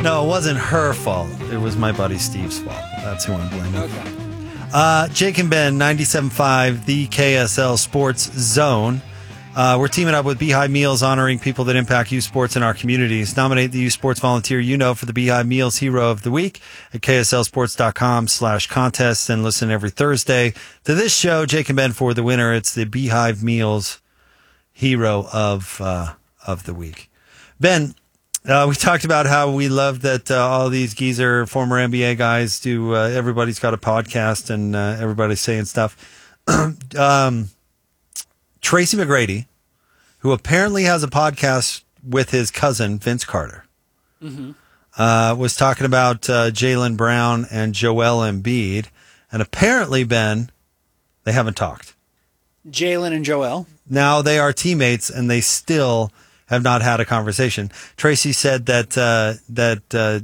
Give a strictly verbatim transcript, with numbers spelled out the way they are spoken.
No, it wasn't her fault. It was my buddy Steve's fault. That's who I'm blaming. Okay. Uh, Jake and Ben, ninety-seven point five, the K S L Sports Zone. Uh, we're teaming up with Beehive Meals, honoring people that impact youth sports in our communities. Nominate the youth sports volunteer you know for the Beehive Meals Hero of the Week at kslsports.com slash contest and listen every Thursday to this show, Jake and Ben, for the winner. It's the Beehive Meals Hero of uh, of the Week. Ben, uh, we talked about how we love that uh, all these geezer former N B A guys do. Uh, everybody's got a podcast and uh, everybody's saying stuff. um Tracy McGrady, who apparently has a podcast with his cousin, Vince Carter, mm-hmm. uh, was talking about uh, Jaylen Brown and Joel Embiid. And apparently, Ben, they haven't talked. Jaylen and Joel. Now they are teammates, and they still have not had a conversation. Tracy said that uh, that uh,